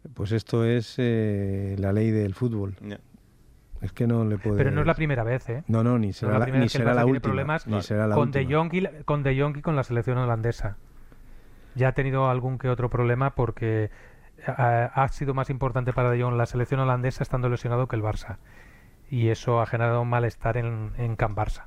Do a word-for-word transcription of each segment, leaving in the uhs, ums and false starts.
Pues esto es eh, la ley del fútbol. Yeah. Es que no le puede... Pero no es la primera vez, ¿eh? No, no, ni será no la, la, ni será la última. Problemas ni será la con última. De Jong y, con De Jong y con la selección holandesa. Ya ha tenido algún que otro problema porque ha, ha sido más importante para De Jong la selección holandesa estando lesionado que el Barça. Y eso ha generado un malestar en, en Can Barça.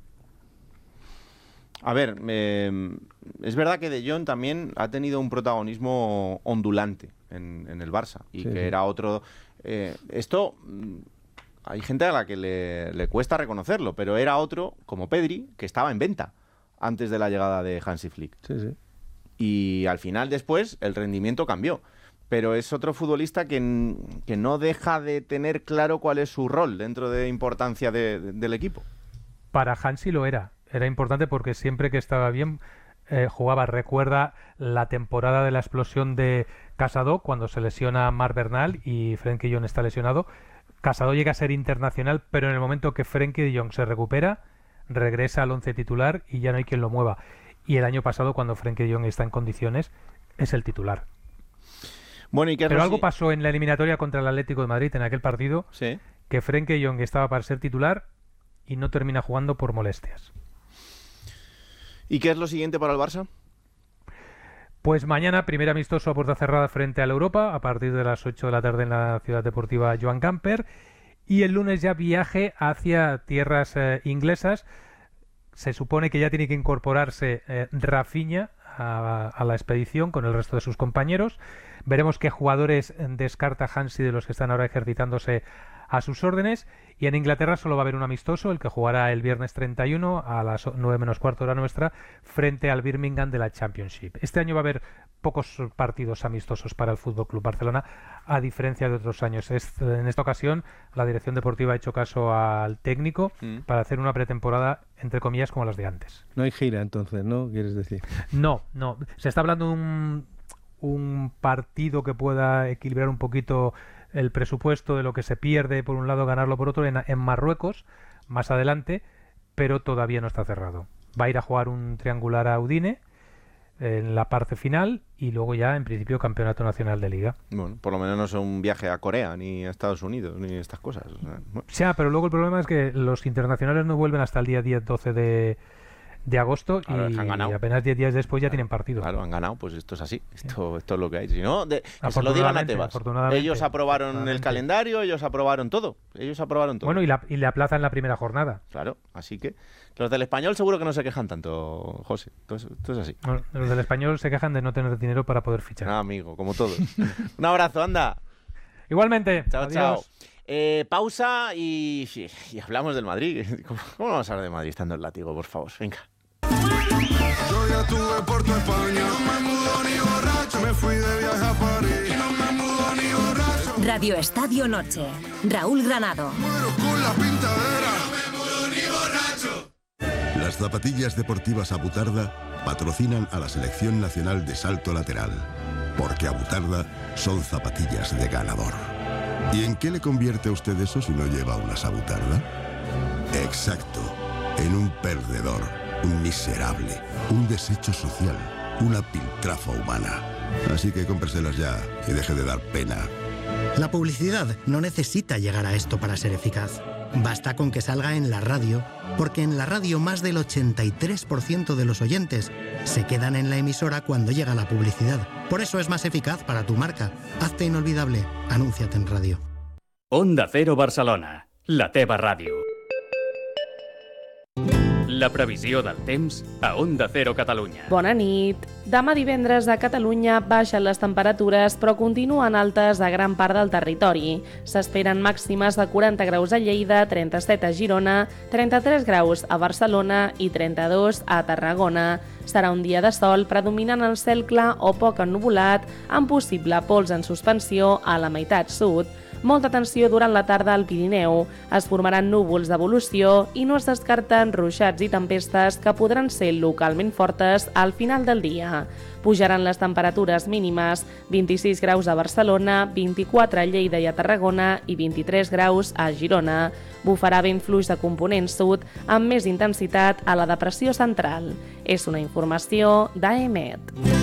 A ver, eh, es verdad que De Jong también ha tenido un protagonismo ondulante en, en el Barça y sí, que sí. era otro... Eh, esto... Hay gente a la que le, le cuesta reconocerlo, pero era otro, como Pedri, que estaba en venta antes de la llegada de Hansi Flick. Sí, sí. Y al final, después, el rendimiento cambió. Pero es otro futbolista que, que no deja de tener claro cuál es su rol dentro de importancia de, de, del equipo. Para Hansi lo era. Era importante porque siempre que estaba bien eh, jugaba. Recuerda la temporada de la explosión de Casado cuando se lesiona Marc Bernal y Frenkie de Jong está lesionado. Casado llega a ser internacional, pero en el momento que Frenkie de Jong se recupera, regresa al once titular y ya no hay quien lo mueva. Y el año pasado, cuando Frenkie de Jong está en condiciones, es el titular. Bueno, ¿y qué pero es algo si... pasó en la eliminatoria contra el Atlético de Madrid en aquel partido, ¿Sí? que Frenkie de Jong estaba para ser titular y no termina jugando por molestias. ¿Y qué es lo siguiente para el Barça? Pues mañana, primer amistoso a puerta cerrada frente a la Europa, a partir de las ocho de la tarde en la Ciudad Deportiva Joan Gamper. Y el lunes ya viaje hacia tierras eh, inglesas. Se supone que ya tiene que incorporarse eh, Rafinha a, a la expedición con el resto de sus compañeros. Veremos qué jugadores descarta Hansi de los que están ahora ejercitándose a sus órdenes. Y en Inglaterra solo va a haber un amistoso, el que jugará el viernes treinta y uno a las nueve menos cuarto hora nuestra, frente al Birmingham de la Championship. Este año va a haber pocos partidos amistosos para el F C Barcelona, a diferencia de otros años. Es, en esta ocasión, la dirección deportiva ha hecho caso al técnico mm. para hacer una pretemporada, entre comillas, como las de antes. No hay gira, entonces, ¿no? ¿Quieres decir? No, no. Se está hablando de un, un partido que pueda equilibrar un poquito el presupuesto de lo que se pierde por un lado, ganarlo por otro, en, en Marruecos, más adelante, pero todavía no está cerrado. Va a ir a jugar un triangular a Udine en la parte final y luego ya, en principio, campeonato nacional de liga. Bueno, por lo menos no es un viaje a Corea, ni a Estados Unidos, ni estas cosas. O sea, bueno. Sí, pero luego el problema es que los internacionales no vuelven hasta el día diez doce de... de agosto claro, y apenas diez días después ya tienen partido. Claro, han ganado, pues esto es así, esto, esto es lo que hay. Si no, de, que se lo digan a Tebas. Ellos aprobaron el calendario, ellos aprobaron todo. Ellos aprobaron todo. Bueno, y, la, y le aplazan la primera jornada. Claro, así que los del Español seguro que no se quejan tanto, José. Entonces, esto es así. Bueno, los del Español se quejan de no tener dinero para poder fichar. Ah, amigo, como todos. Un abrazo, anda. Igualmente. Chao, adiós. chao. Eh, pausa y, y hablamos del Madrid. ¿Cómo, ¿Cómo vamos a hablar de Madrid estando el látigo, por favor? Venga. Yo ya estuve por tu España, no me mudo ni borracho, me fui de viaje a París, no me mudo ni borracho. Radio Estadio Noche, Raúl Granado. Muero con la pintadera, no me mudo ni borracho. Las zapatillas deportivas Abutarda patrocinan a la Selección Nacional de Salto Lateral, porque Abutarda son zapatillas de ganador. ¿Y en qué le convierte a usted eso si no lleva unas Abutarda? Exacto, en un perdedor. Un miserable, un desecho social, una piltrafa humana. Así que cómpreselas ya y deje de dar pena. La publicidad no necesita llegar a esto para ser eficaz. Basta con que salga en la radio, porque en la radio más del ochenta y tres por ciento de los oyentes se quedan en la emisora cuando llega la publicidad. Por eso es más eficaz para tu marca. Hazte inolvidable. Anúnciate en radio. Onda Cero Barcelona, la teva ràdio. La previsió del temps a Onda Cero Catalunya. Bona nit. Demà divendres a Catalunya baixen les temperatures però continuen altes a gran part del territori. S'esperen màximes de quaranta graus a Lleida, trenta-set a Girona, trenta-tres graus a Barcelona i trenta-dos a Tarragona. Serà un dia de sol predominant el cel clar o poc ennuvolat, amb possible pols en suspensió a la meitat sud. Molta tensió durant la tarda al Pirineu. Es formaran núvols d'evolució i no es descarten ruixats i tempestes que podran ser localment fortes al final del dia. Pujaran les temperatures mínimes, vint-i-sis graus a Barcelona, vint-i-quatre a Lleida i a Tarragona i vint-i-tres graus a Girona. Bufarà vent fluix de component sud amb més intensitat a la depressió central. És una informació d'A E M E T.